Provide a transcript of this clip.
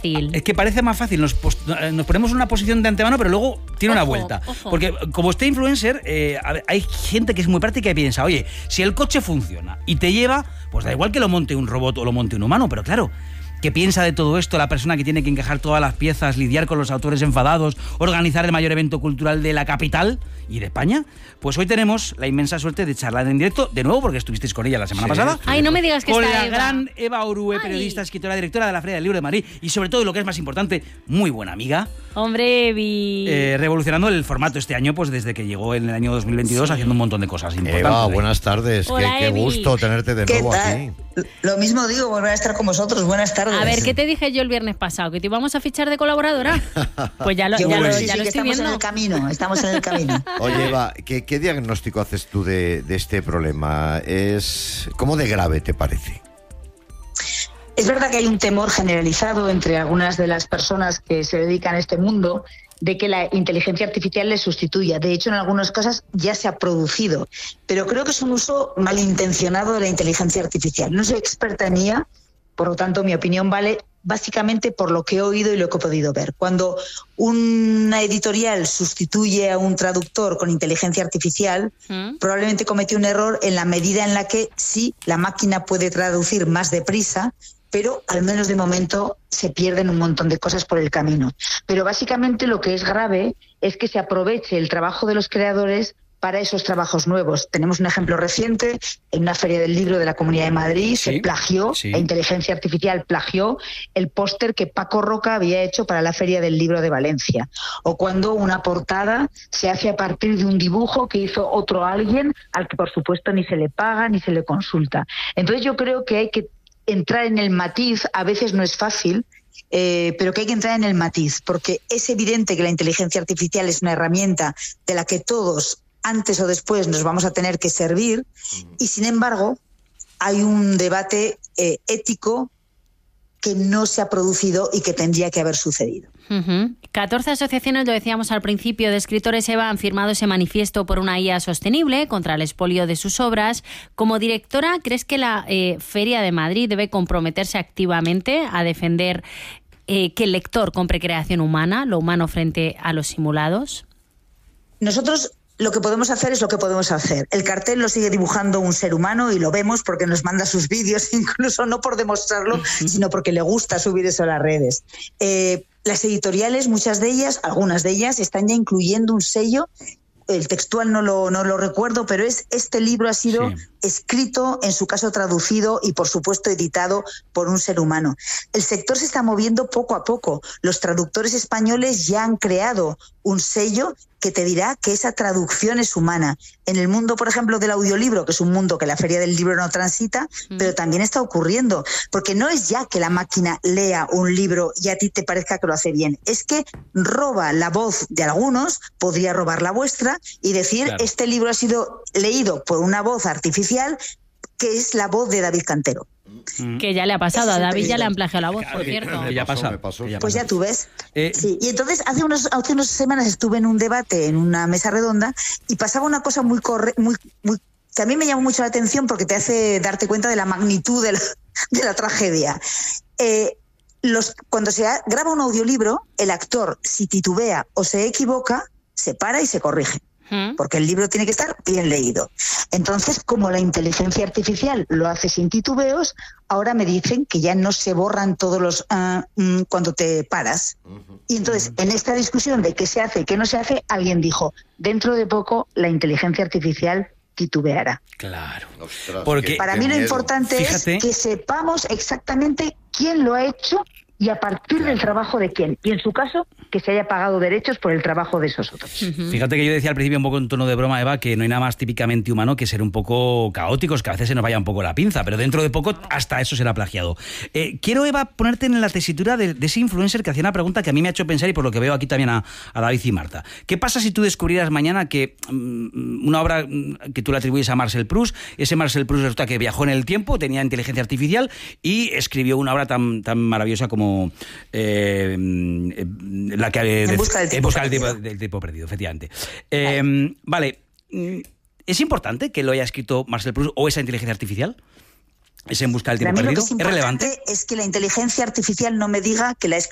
fácil. Es que parece más fácil. Nos ponemos en una posición de antemano, pero luego tiene una vuelta. Ojo. Porque como este influencer, hay gente que es muy práctica y piensa, oye, si el coche funciona y te lleva, pues da igual que lo monte un robot o lo monte un humano, pero claro, ¿qué piensa de todo esto la persona que tiene que encajar todas las piezas, lidiar con los autores enfadados, organizar el mayor evento cultural de la capital y de España? Pues hoy tenemos la inmensa suerte de charlar en directo, de nuevo, porque estuvisteis con ella la semana pasada. Ay, no me digas que con está la Eva. gran Eva Orue, periodista, escritora, directora de la Feria del Libro de Madrid y sobre todo, y lo que es más importante, muy buena amiga. Hombre, Evi. Revolucionando el formato este año, pues desde que llegó en el año 2022, haciendo un montón de cosas importantes. Eva, buenas tardes. Hola, Qué Evi. gusto tenerte de nuevo aquí. Lo mismo digo, volver a estar con vosotros. Buenas tardes. A ver, ¿qué te dije yo el viernes pasado? ¿Que te íbamos a fichar de colaboradora? Pues ya lo Sí, estoy que estamos viendo. en el camino, estamos en el camino. Oye, Eva, ¿qué diagnóstico haces tú de este problema? ¿Cómo de grave te parece? Es verdad que hay un temor generalizado entre algunas de las personas que se dedican a este mundo de que la inteligencia artificial les sustituya. De hecho, en algunas cosas ya se ha producido, pero creo que es un uso malintencionado de la inteligencia artificial. No soy experta en ella, por lo tanto, mi opinión vale básicamente por lo que he oído y lo que he podido ver. Cuando una editorial sustituye a un traductor con inteligencia artificial, probablemente cometió un error en la medida en la que sí, la máquina puede traducir más deprisa, pero al menos de momento se pierden un montón de cosas por el camino. Pero básicamente lo que es grave es que se aproveche el trabajo de los creadores para esos trabajos nuevos. Tenemos un ejemplo reciente, en una feria del libro de la Comunidad de Madrid, se plagió, la inteligencia artificial plagió el póster que Paco Roca había hecho para la Feria del Libro de Valencia. O cuando una portada se hace a partir de un dibujo que hizo otro alguien, al que por supuesto ni se le paga ni se le consulta. Entonces yo creo que hay que entrar en el matiz, a veces no es fácil, pero que hay que entrar en el matiz, porque es evidente que la inteligencia artificial es una herramienta de la que todos, antes o después, nos vamos a tener que servir, y sin embargo hay un debate ético que no se ha producido y que tendría que haber sucedido. 14 asociaciones, lo decíamos al principio, de escritores, Eva, han firmado ese manifiesto por una IA sostenible contra el expolio de sus obras. Como directora, ¿crees que la Feria de Madrid debe comprometerse activamente a defender que el lector compre creación humana, lo humano frente a los simulados? Nosotros lo que podemos hacer es lo que podemos hacer. El cartel lo sigue dibujando un ser humano y lo vemos porque nos manda sus vídeos, incluso no por demostrarlo, sino porque le gusta subir eso a las redes. Las editoriales, muchas de ellas, algunas de ellas, están ya incluyendo un sello. El textual no lo recuerdo, pero este libro ha sido escrito, en su caso traducido y por supuesto editado por un ser humano. El sector se está moviendo poco a poco. Los traductores españoles ya han creado un sello que te dirá que esa traducción es humana. En el mundo, por ejemplo, del audiolibro, que es un mundo que la Feria del Libro no transita, pero también está ocurriendo, porque no es ya que la máquina lea un libro y a ti te parezca que lo hace bien, es que roba la voz de algunos, podría robar la vuestra y decir, este libro ha sido leído por una voz artificial que es la voz de David Cantero. Que ya le ha pasado, a David ya le han plagiado la voz, por cierto. Ya pasó. Pues ya tú ves. Sí. Y entonces hace unas semanas estuve en un debate, en una mesa redonda, y pasaba una cosa muy que a mí me llamó mucho la atención porque te hace darte cuenta de la magnitud de la tragedia. Cuando se graba un audiolibro, el actor, si titubea o se equivoca, se para y se corrige. Porque el libro tiene que estar bien leído. Entonces, como la inteligencia artificial lo hace sin titubeos, ahora me dicen que ya no se borran todos los cuando te paras. Y entonces, en esta discusión de qué se hace y qué no se hace, alguien dijo, dentro de poco la inteligencia artificial titubeará. Claro. Ostras, porque para mí lo importante es que sepamos exactamente quién lo ha hecho y a partir del trabajo de quién. Y en su caso, que se haya pagado derechos por el trabajo de esos otros. Fíjate que yo decía al principio un poco en tono de broma, Eva, que no hay nada más típicamente humano que ser un poco caóticos, que a veces se nos vaya un poco la pinza, pero dentro de poco hasta eso será plagiado. Quiero, Eva, ponerte en la tesitura de ese influencer que hacía una pregunta que a mí me ha hecho pensar y por lo que veo aquí también a David y Marta. ¿Qué pasa si tú descubrieras mañana que una obra que tú le atribuyes a Marcel Proust, ese Marcel Proust resulta que viajó en el tiempo, tenía inteligencia artificial y escribió una obra tan maravillosa como la que En busca del tiempo perdido, efectivamente. Vale, ¿es importante que lo haya escrito Marcel Proust o esa inteligencia artificial? ¿Es En busca del tiempo perdido? ¿Es relevante? Es que la inteligencia artificial no me diga que la ha escrito